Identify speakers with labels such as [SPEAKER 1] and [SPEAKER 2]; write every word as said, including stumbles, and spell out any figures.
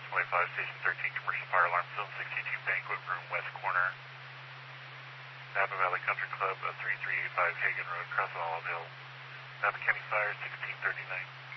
[SPEAKER 1] Wave five, Station thirteen, Commercial Fire Alarm, Zone sixty-two, Banquet Room, West Corner. Napa Valley Country Club, uh, thirty-three eighty-five Hagen Road, Crossville Hill. Napa County Fire, sixteen thirty-nine.